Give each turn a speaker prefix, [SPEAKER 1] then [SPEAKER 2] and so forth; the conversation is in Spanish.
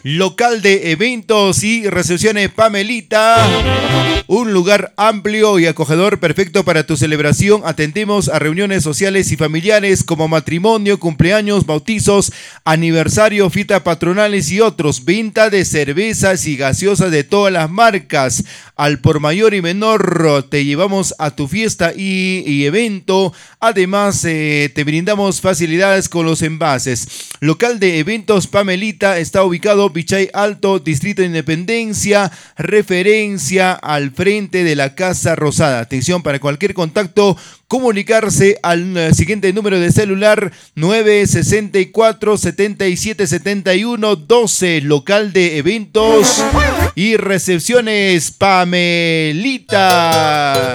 [SPEAKER 1] Local de eventos y recepciones Pamelita. Un lugar amplio y acogedor perfecto para tu celebración. Atendemos a reuniones sociales y familiares como matrimonio, cumpleaños, bautizos, aniversario, fiestas patronales y otros. Venta de cervezas y gaseosas de todas las marcas. Al por mayor y menor te llevamos a tu fiesta y evento. Además te brindamos facilidades con los envases. Local de eventos Pamelita está ubicado Pichay Alto, Distrito de Independencia, referencia al frente de la Casa Rosada. Atención, para cualquier contacto, comunicarse al siguiente número de celular 964 77 71 12. Local de eventos y recepciones Pamelita.